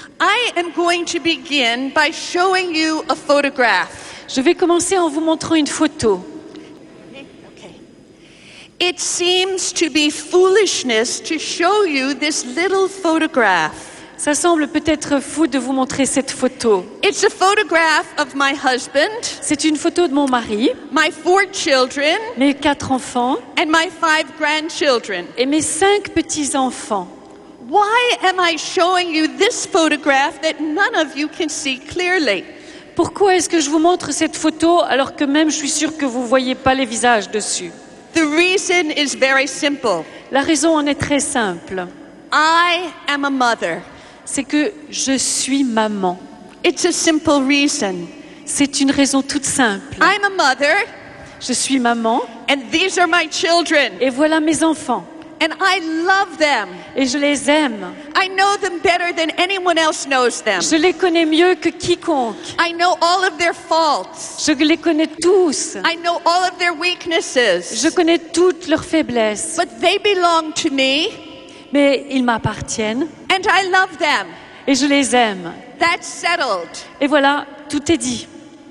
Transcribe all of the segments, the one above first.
I am going to begin by showing you a photograph. Je vais commencer en vous montrant une photo. Okay. It seems to be foolishness to show you this little photograph. Ça semble peut-être fou de vous montrer cette photo. It's a photograph of my husband, C'est une photo de mon mari, my 4 children, mes 4 enfants and my 5 grandchildren. et mes 5 petits-enfants. Why am I showing you this photograph that none of you can see clearly? Pourquoi est-ce que je vous montre cette photo alors que même je suis sûre que vous ne voyez pas les visages dessus? The reason is very simple. La raison en est très simple. I am a mother. C'est que je suis maman. It's a simple reason. C'est une raison toute simple. I'm a mother, Je suis maman and these are my children, et voilà mes enfants. and I love them. Et je les aime. I know them better than anyone else knows them. Je les connais mieux que quiconque. I know all of their faults. Je les connais tous. I know all of their weaknesses. Je connais toutes leurs faiblesses. But they belong to me, Mais ils m'appartiennent and I love them. et je les aime. That's settled. Et voilà, tout est dit.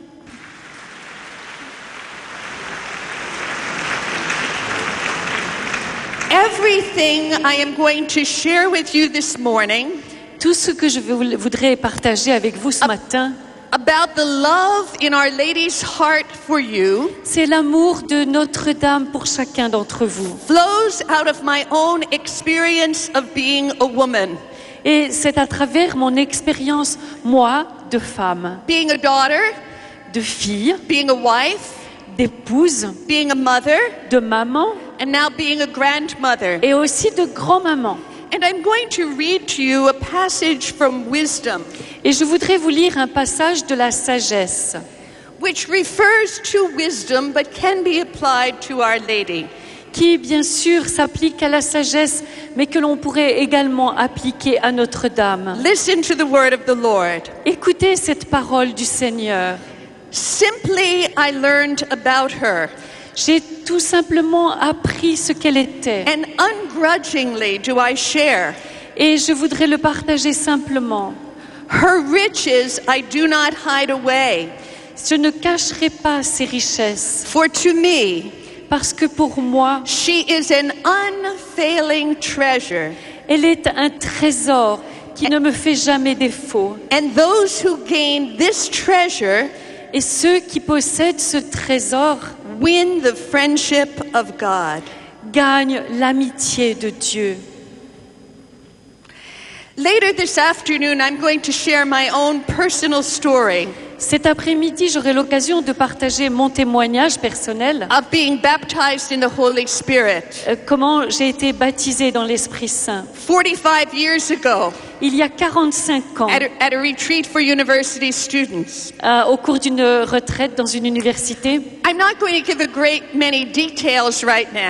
Everything I am going to share with you this morning Tout ce que je voudrais partager avec vous ce matin, about the love in Our Lady's heart for you c'est l'amour de Notre-Dame pour chacun d'entre vous. flows out of my own experience of being a woman, Et c'est à travers mon expérience, moi, de femme, being a daughter, de fille, being a wife, d'épouse, being a mother, de maman and now being a grandmother. et aussi de grand-maman. And I'm going to read to you a passage from Wisdom, Et je voudrais vous lire un passage de la sagesse, which refers to wisdom but can be applied to Our Lady. qui bien sûr s'applique à la sagesse, mais que l'on pourrait également appliquer à Notre-Dame. Listen to the word of the Lord. Écoutez cette parole du Seigneur. Simply, I learned about her, J'ai tout simplement appris ce qu'elle était. and ungrudgingly do I share. Et je voudrais le partager simplement. Her riches I do not hide away, Je ne cacherai pas ses richesses, for to me parce que pour moi, she is an unfailing treasure, elle est un trésor qui ne me fait jamais défaut. and those who gain this treasure Et ceux qui possèdent ce trésor win the friendship of God. gagnent l'amitié de Dieu. Later this afternoon, I'm going to share my own personal story Cet après-midi, j'aurai l'occasion de partager mon témoignage personnel, of being baptized in the Holy Spirit. comment j'ai été baptisée dans l'Esprit Saint. 45 years ago, Il y a 45 ans, at a retreat for university students. au cours d'une retraite dans une université. I'm not going to give a great many details right now.